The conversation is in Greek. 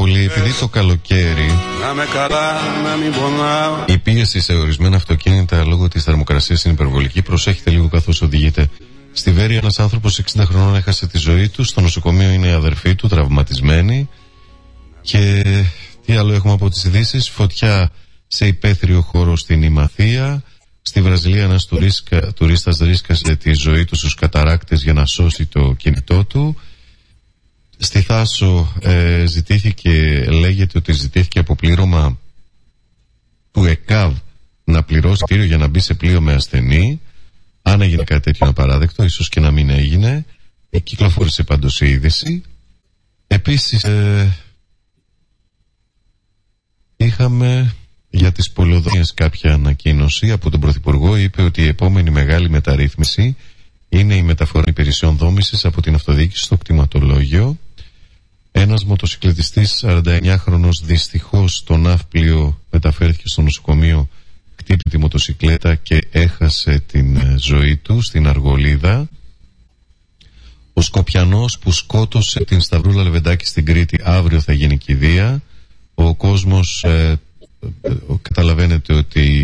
πολύ, επειδή το καλοκαίρι η πίεση σε ορισμένα αυτοκίνητα λόγω της θερμοκρασίας είναι υπερβολική. Προσέχετε λίγο καθώς οδηγείτε. Στη Βέρεια ένας άνθρωπος 60 χρονών έχασε τη ζωή του. Στο νοσοκομείο είναι η αδερφή του τραυματισμένη. Και τι άλλο έχουμε από τις ειδήσεις? Φωτιά σε υπαίθριο χώρο στην Ημαθία. Στη Βραζιλία ένας τουρίστας ρίσκασε τη ζωή του στους καταράκτες για να σώσει το κινητό του. Στη Θάσο λέγεται ότι ζητήθηκε αποπλήρωμα του ΕΚΑΒ να πληρώσει τήριο για να μπει σε πλοίο με ασθενή. Αν έγινε κάτι τέτοιο απαράδεκτο, ίσως και να μην έγινε. Κυκλοφόρησε πάντως η είδηση. Επίσης είχαμε για τις πολεοδομίες κάποια ανακοίνωση από τον Πρωθυπουργό. Είπε ότι η επόμενη μεγάλη μεταρρύθμιση είναι η μεταφορά υπηρεσιών δόμησης από την αυτοδιοίκηση στο κτηματολόγιο. Ένας μοτοσυκλετιστής 49χρονος δυστυχώς στο ναύπλιο μεταφέρθηκε στο νοσοκομείο, χτύπησε τη μοτοσυκλέτα και έχασε την ζωή του στην Αργολίδα. Ο Σκοπιανός που σκότωσε την Σταυρούλα Λεβεντάκη στην Κρήτη, αύριο θα γίνει κηδεία. Ο κόσμος καταλαβαίνετε ότι